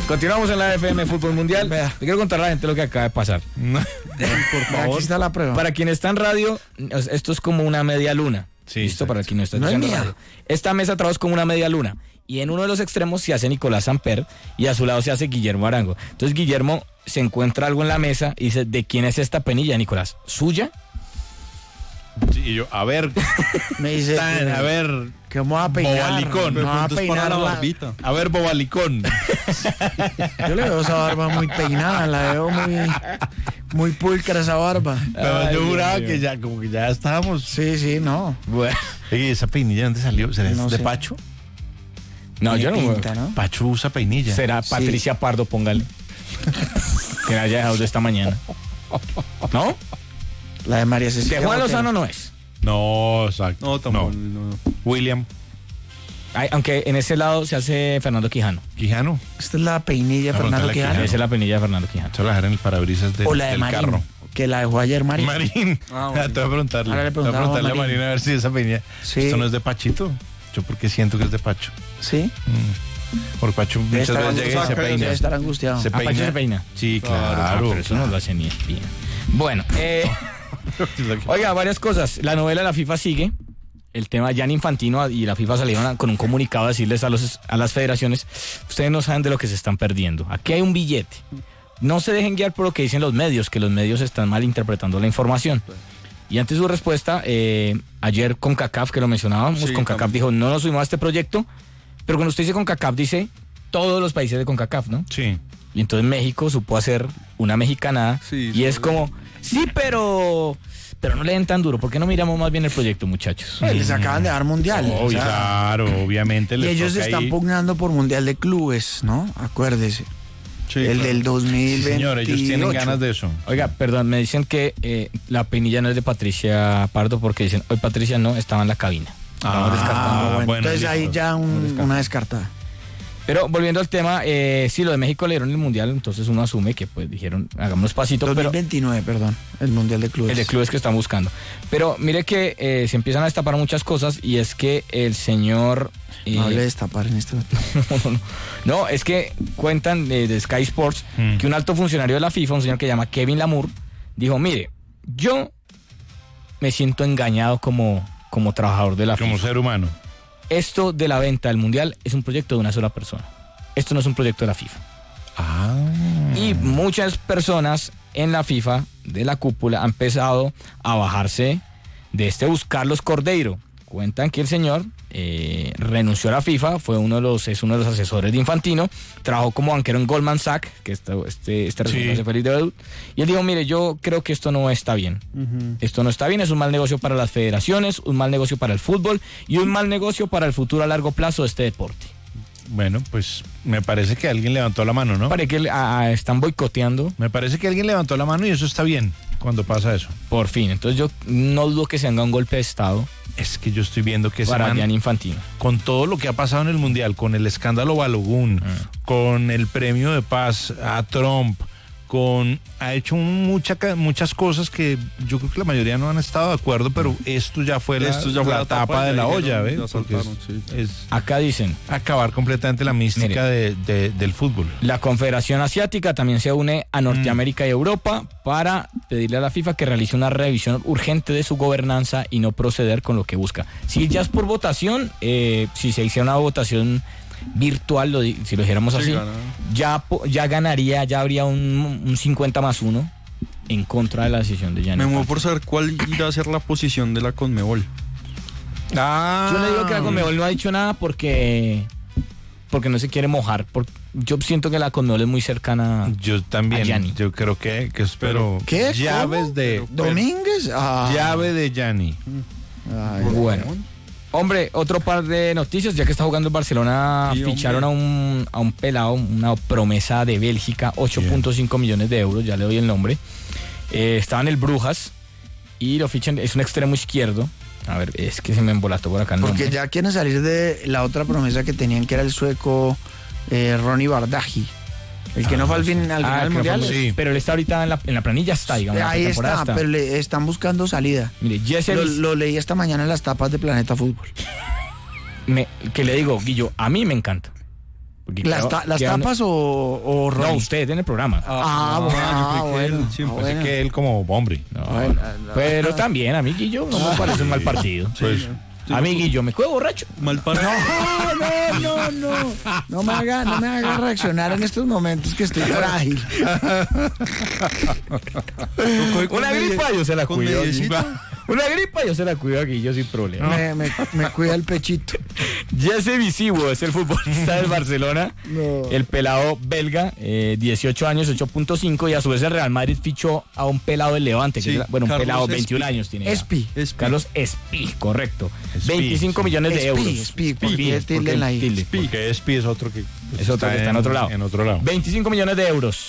Continuamos en la FM Fútbol Mundial. Vea. Te quiero contar a la gente lo que acaba de pasar. Por favor. Aquí está la prueba. Para quien está en radio, esto es como una media luna. Sí, ¿Listo? exacto. Para quien no está No es escuchando mía. radio. Esta mesa de trabajo es como una media luna. Y en uno de los extremos se hace Nicolás Samper y a su lado se hace Guillermo Arango. Entonces Guillermo se encuentra algo en la mesa y dice, ¿de quién es esta penilla, Nicolás? ¿Suya? Sí, y yo, a ver, Me dice, a ver, que vamos a peinar. Bobalicón. Me vamos a Pero peinar para la la- barbita. a ver, bobalicón. Yo le veo esa barba muy peinada, la veo muy pulcra esa barba. Pero Ay, yo Dios juraba mío. que ya, como que ya estábamos. Sí, no. Bueno. Oye, ¿esa peinilla dónde salió? ¿Será No de sé. Pacho? No, yo no me... Pinta, ¿no? Pacho usa peinilla. Será Sí. Patricia Pardo, póngale. Que la haya dejado de esta mañana. ¿No? La de María De Cecilia. Juan Botero. Lozano no es. No, exacto. No, tampoco. No. William Ay, aunque en ese lado se hace Fernando Quijano. Quijano. Esta es la peinilla de La Fernando frontera Quijano. Quijano. Esa es la penilla de Fernando Quijano. Se va a dejar en el parabrisas O la de del Marín, carro. que la dejó ayer Marín. Marín. Ah, bueno. Te voy a preguntarle. Ahora le Te voy a preguntamos a preguntarle a Marín. Marín a ver si esa peinilla. Sí. Esto no es de Pachito. Yo porque siento que es de Pacho. Sí. Porque Pacho Debe muchas estar veces llega y se angustiado. peina. Debe estar angustiado. Se ¿A Pacho se peina? Sí, Ah, claro. pero eso no lo hace ni espía. Bueno, oiga, varias cosas. La novela de la FIFA sigue. El tema Gianni Infantino y la FIFA salieron con un comunicado a decirles a las federaciones, ustedes no saben de lo que se están perdiendo. Aquí hay un billete. No se dejen guiar por lo que dicen los medios, que los medios están mal interpretando la información. Y ante su respuesta, ayer CONCACAF, que lo mencionábamos, Sí, CONCACAF también. dijo, no nos subimos a este proyecto, pero cuando usted dice CONCACAF, dice todos los países de CONCACAF, ¿no? Sí. Y entonces México supo hacer una mexicanada Sí, y sí, es sí. como, sí, pero no le den tan duro. ¿Por qué no miramos más bien el proyecto, muchachos? Les acaban de dar mundial. o sea, Claro, obviamente. y les ellos toca están ahí. pugnando por mundial de clubes, ¿no? Acuérdese. Sí, El claro. del 2028. Señor, ellos tienen ganas de eso. Oiga, perdón, me dicen que la peinilla no es de Patricia Pardo porque dicen, hoy Patricia no estaba en la cabina. Estamos descartando. Bueno, bueno, entonces ahí listo. ya una descartada. Pero volviendo al tema, sí, lo de México le dieron el mundial, entonces uno asume que pues dijeron, hagámonos pasito, pero 2029, perdón, el mundial de clubes. el de clubes que están buscando. Pero mire que se empiezan a destapar muchas cosas y es que el señor... No hable de destapar en este momento. No, es que cuentan de Sky Sports que un alto funcionario de la FIFA, un señor que se llama Kevin Lamour, dijo, mire, yo me siento engañado como trabajador de la Como FIFA. ser humano. Esto de la venta del mundial es un proyecto de una sola persona. Esto no es un proyecto de la FIFA. Y muchas personas en la FIFA, de la cúpula, han empezado a bajarse de este bus. Carlos Cordeiro. Cuentan que el señor renunció a la FIFA, es uno de los asesores de Infantino, trabajó como banquero en Goldman Sachs, que este recién feliz de debut, y él dijo, mire, yo creo que esto no está bien. Esto no está bien, es un mal negocio para las federaciones, un mal negocio para el fútbol y un mal negocio para el futuro a largo plazo de este deporte. Bueno, pues me parece que alguien levantó la mano, ¿no? Parece que están boicoteando Me parece que alguien levantó la mano y eso está bien cuando pasa eso. por fin. Entonces yo no dudo que se haga un golpe de estado Es que yo estoy viendo que ese para man, Gianni Infantino. con todo lo que ha pasado en el Mundial, con el escándalo Balogun, con el premio de paz a Trump, ha hecho muchas cosas que yo creo que la mayoría no han estado de acuerdo, pero esto ya fue la tapa de la olla, ¿ves? Ya Porque saltaron, sí. es Acá dicen, acabar completamente la mística del fútbol. la Confederación Asiática también se une a Norteamérica y Europa para pedirle a la FIFA que realice una revisión urgente de su gobernanza y no proceder con lo que busca. Si ya es por votación, si se hiciera una votación virtual, si lo dijéramos Sí, así, gana. ya ganaría, ya habría un 50+1 en contra de la decisión de Gianni Me muevo Infantino. por saber cuál irá a ser la posición de la Conmebol. Yo le digo que la Conmebol no ha dicho nada porque no se quiere mojar. Yo siento que la Conmebol es muy cercana. Yo A también, Gianni. yo creo que espero ¿Qué? llaves ¿Cómo? de ¿Domínguez? Ah. llave de Gianni. Ay, Bueno. Hombre, otro par de noticias, ya que está jugando el Barcelona, Sí, ficharon a un pelado, una promesa de Bélgica, 8.5 millones de euros, ya le doy el nombre. Estaba en el Brujas y lo fichan, es un extremo izquierdo. A ver, es que se me embolató por acá el Porque nombre. ya quieren salir de la otra promesa que tenían, que era el sueco Ronnie Bardaji. El que no fue al final que no del fue mundial. muy- Sí. Pero él está ahorita en la planilla, está, digamos. la Ahí pretemporada está, pero le están buscando salida. Mire, Jessel, Lo leí esta mañana en las tapas de Planeta Fútbol. que le digo, Guillo, a mí me encanta. Porque ¿Las tapas o No, Ronnie? usted en el programa. Bueno. Parece que él como hombre. No, pero también a mí Guillo no me parece un mal partido. Pues, A mí Guillo me cuevo borracho. Mal partido. No. No me haga reaccionar en estos momentos que estoy frágil. Una gripa yo se la con cuido. mediecita. Una gripa yo se la cuido a Guillo sin problema. Me cuida el pechito. Jesse Visivo es el futbolista del Barcelona, No. el pelado belga, 18 años, 8.5, y a su vez el Real Madrid fichó a un pelado del Levante, Sí, un Carlos pelado, 21 Espí. años tiene. ya. Espi. Carlos Espí, correcto. Espí, 25 sí. millones de euros. Espi, porque Espí, es tilde porque en la I. tilde. porque Espi es otro que Es otro que está en otro lado. En otro lado. 25 millones de euros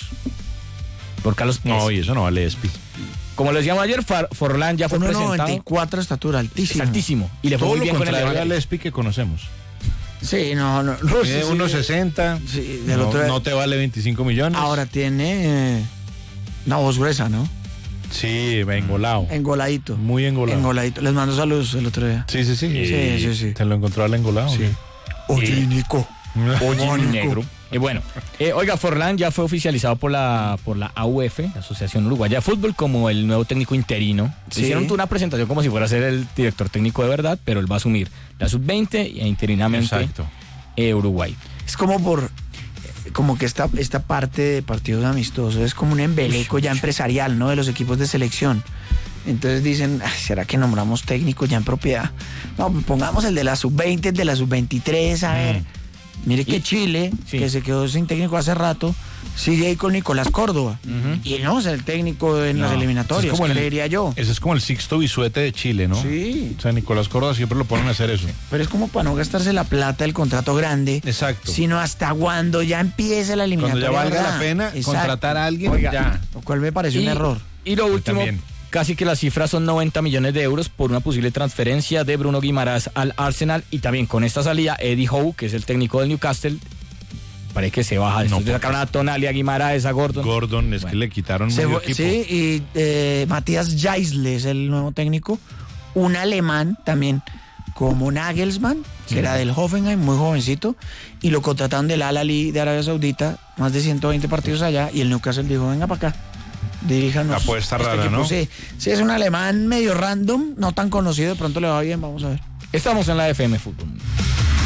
por Carlos No, Espí. y eso no vale Espi. Como lo decíamos ayer, Forlán ya fue presentado. 1.94 estatura, Es altísimo. altísimo. Y le fue Todo muy lo bien con el contrario al Levante. Espi que conocemos. Sí, no. Tiene 1.60. Sí, del otro- No te vale 25 millones. Ahora tiene una voz gruesa, ¿no? Sí, engolado. Engoladito. Muy engolado. Engoladito. Les mando saludos el otro día. Sí. Sí. ¿Te lo encontró al engolado? Sí. Oye, Nico. Oye, Mónico. negro. Y bueno, oiga, Forlán ya fue oficializado por la AUF, la Asociación Uruguaya de Fútbol, como el nuevo técnico interino. Sí. Hicieron una presentación como si fuera a ser el director técnico de verdad, pero él va a asumir la sub-20 e interinamente Exacto. Uruguay. Es como que esta parte de partidos amistosos es como un embeleco ya empresarial, ¿no? De los equipos de selección. Entonces dicen, ¿será que nombramos técnico ya en propiedad? No, pues pongamos el de la sub-20, el de la sub-23, a ver. Mire que Chile, sí. que se quedó sin técnico hace rato, sigue ahí con Nicolás Córdoba. Y él no es el técnico en las eliminatorias, Ese es como ¿qué le diría yo? Ese es como el Sixto Bisuete de Chile, ¿no? Sí, O sea, Nicolás Córdoba siempre lo ponen a hacer eso. pero es como para no gastarse la plata del contrato grande, Exacto. sino hasta cuando ya empiece la Cuando eliminatoria. ya valga ¿verdad? la pena Exacto. contratar a alguien, Oiga, ya. Lo cual me parece un error. Y lo último, también. casi que las cifras son 90 millones de euros por una posible transferencia de Bruno Guimaraes al Arsenal, y también con esta salida Eddie Howe, que es el técnico del Newcastle, parece que se baja. Después de sacar a Tonali, a Guimaraes, a Gordon. Gordon, es que le quitaron medio equipo. Sí, y Matías Jaisle es el nuevo técnico. Un alemán también, como Nagelsmann, que era del Hoffenheim, muy jovencito, y lo contrataron del Al-Ahly de Arabia Saudita, más de 120 partidos allá, y el Newcastle dijo, venga para acá, diríjanos. Apuesta rara, equipo". ¿no? Sí, es un alemán medio random, no tan conocido, de pronto le va bien, vamos a ver. Estamos en la FM Fútbol.